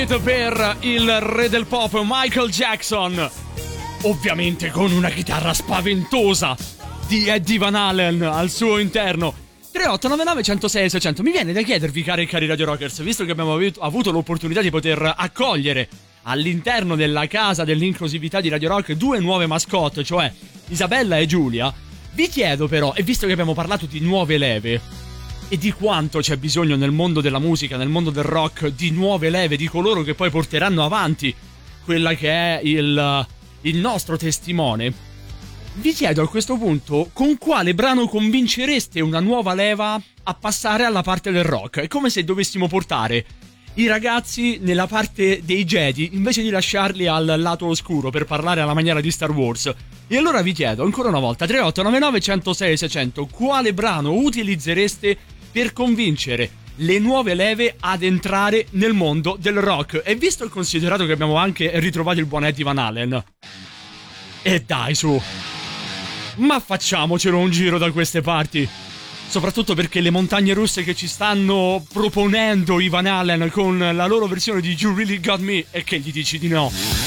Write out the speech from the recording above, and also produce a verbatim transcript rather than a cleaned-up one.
It per il re del pop Michael Jackson, ovviamente con una chitarra spaventosa di Eddie Van Halen al suo interno. tre otto nove nove uno zero sei sei zero zero. Mi viene da chiedervi, cari e cari Radio Rockers, visto che abbiamo avuto l'opportunità di poter accogliere all'interno della casa dell'inclusività di Radio Rock due nuove mascotte, cioè Isabella e Giulia, vi chiedo però, e visto che abbiamo parlato di nuove leve e di quanto c'è bisogno nel mondo della musica, nel mondo del rock, di nuove leve, di coloro che poi porteranno avanti quella che è il, il nostro testimone, vi chiedo a questo punto con quale brano convincereste una nuova leva a passare alla parte del rock. È come se dovessimo portare i ragazzi nella parte dei Jedi invece di lasciarli al lato oscuro per parlare alla maniera di Star Wars. E allora vi chiedo ancora una volta, tre otto nove nove uno zero sei sei zero zero, quale brano utilizzereste per convincere le nuove leve ad entrare nel mondo del rock? E visto e considerato che abbiamo anche ritrovato il buon Eddie Van Halen, e dai su, ma facciamocelo un giro da queste parti, soprattutto perché le montagne russe che ci stanno proponendo i Van Halen con la loro versione di You Really Got Me, e che gli dici di no?